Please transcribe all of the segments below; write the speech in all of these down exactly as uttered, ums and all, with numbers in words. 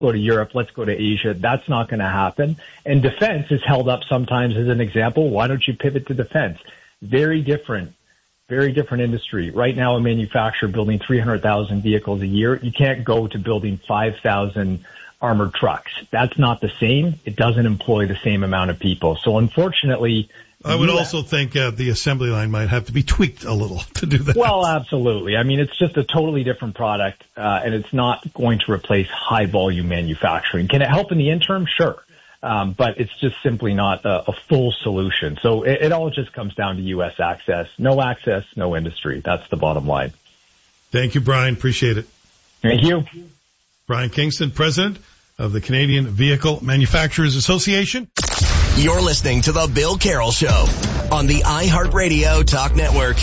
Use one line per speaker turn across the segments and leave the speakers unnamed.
go to Europe, let's go to Asia. That's not going to happen. And defense is held up sometimes as an example. Why don't you pivot to defense? Very different, very different industry. Right now, a manufacturer building three hundred thousand vehicles a year, you can't go to building five thousand armored trucks. That's not the same. It doesn't employ the same amount of people. So unfortunately,
I would also think uh, the assembly line might have to be tweaked a little to do that.
Well, absolutely. I mean, it's just a totally different product, uh, and it's not going to replace high volume manufacturing. Can it help in the interim? Sure. Um, but it's just simply not a, a full solution. So it, it all just comes down to U S access. No access, no industry. That's the bottom line.
Thank you, Brian. Appreciate it.
Thank you.
Brian Kingston, president of the Canadian Vehicle Manufacturers Association.
You're listening to The Bill Carroll Show on the iHeartRadio Talk Network.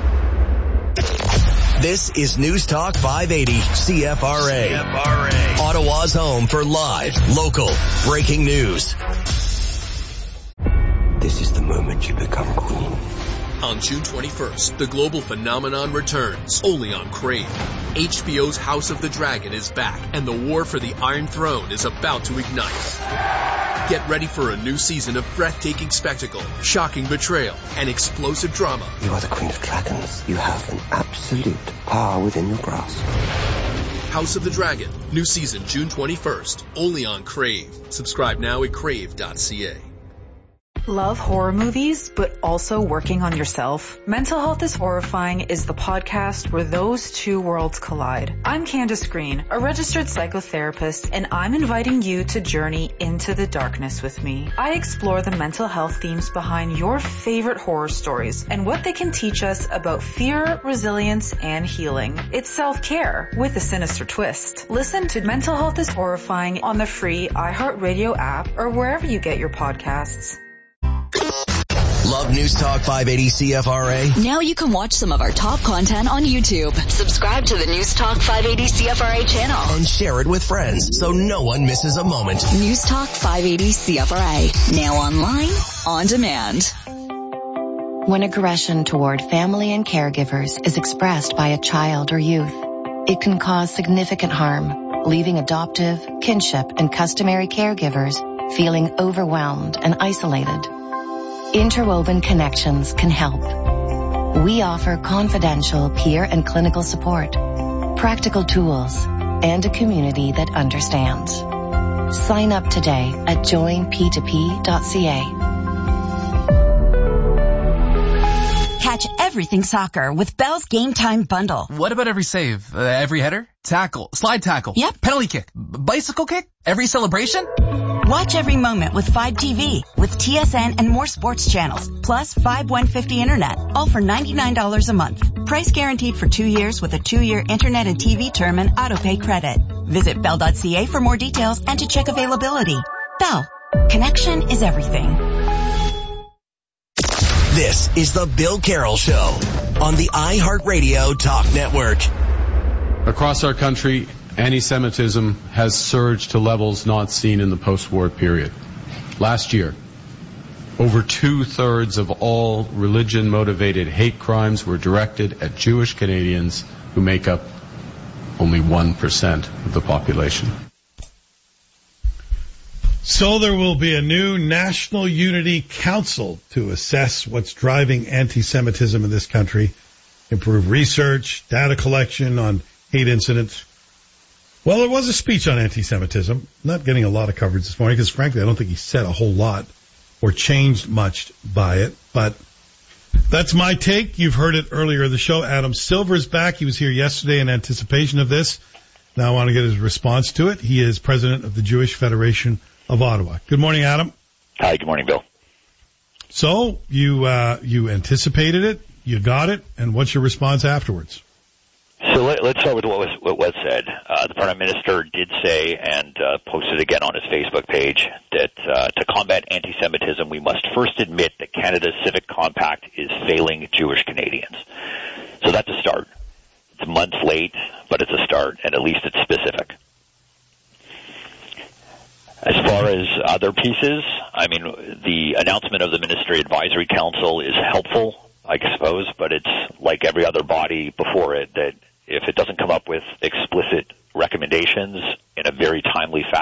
This is News Talk five eighty C F R A. C F R A. Ottawa's home for live, local, breaking news.
This is the moment you become queen.
On June twenty-first, the global phenomenon returns, only on Crave. H B O's House of the Dragon is back, and the war for the Iron Throne is about to ignite. Get ready for a new season of breathtaking spectacle, shocking betrayal, and explosive drama.
You are the Queen of Dragons. You have an absolute power within your grasp.
House of the Dragon, new season June twenty-first, only on Crave. Subscribe now at crave dot c a.
Love horror movies, but also working on yourself? Mental Health is Horrifying is the podcast where those two worlds collide. I'm Candace Green, a registered psychotherapist, and I'm inviting you to journey into the darkness with me. I explore the mental health themes behind your favorite horror stories and what they can teach us about fear, resilience, and healing. It's self-care with a sinister twist. Listen to Mental Health is Horrifying on the free iHeartRadio app or wherever you get your podcasts.
Love News Talk five eighty C F R A?
Now you can watch some of our top content on YouTube. Subscribe to the News Talk five eighty C F R A channel.
And share it with friends so no one misses a moment.
News Talk five eighty C F R A. Now online, on demand.
When aggression toward family and caregivers is expressed by a child or youth, it can cause significant harm, leaving adoptive, kinship, and customary caregivers feeling overwhelmed and isolated. Interwoven Connections can help. We offer confidential peer and clinical support, practical tools, and a community that understands. Sign up today at join p two p dot c a.
Catch everything soccer with Bell's Game Time Bundle.
What about every save? Uh, every header? Tackle? Slide tackle?
Yep.
Penalty kick? B- bicycle kick? Every celebration?
Watch every moment with Fibe T V with T S N and more sports channels, plus Fibe one fifty internet, all for ninety-nine dollars a month. Price guaranteed for two years with a two-year internet and T V term and auto-pay credit. Visit bell dot c a for more details and to check availability. Bell. Connection is everything.
This is The Bill Carroll Show on the iHeartRadio Talk Network.
Across our country, anti-Semitism has surged to levels not seen in the post-war period. Last year, over two-thirds of all religion-motivated hate crimes were directed at Jewish Canadians, who make up only one percent of the population.
So there will be a new National Unity Council to assess what's driving anti-Semitism in this country, improve research, data collection on hate incidents. Well, there was a speech on anti-Semitism, not getting a lot of coverage this morning because, frankly, I don't think he said a whole lot or changed much by it. But that's my take. You've heard it earlier in the show. Adam Silver's back. He was here yesterday in anticipation of this. Now I want to get his response to it. He is president of the Jewish Federation of Ottawa. Good morning, Adam.
Hi, good morning, Bill.
So you uh, you anticipated it, you got it, and what's your response afterwards?
So let, let's start with what was, what was said. Uh, the Prime Minister did say, and uh, posted again on his Facebook page, that uh, to combat anti-Semitism, we must first admit that Canada's Civic Compact is failing Jewish Canadians. So that's a start. It's months late, but it's a start, and at least it's specific. As far as other pieces, I mean, the announcement of the Ministry Advisory Council is helpful, I suppose, but it's like every other body before it, that if it doesn't come up with explicit recommendations in in a very timely fashion.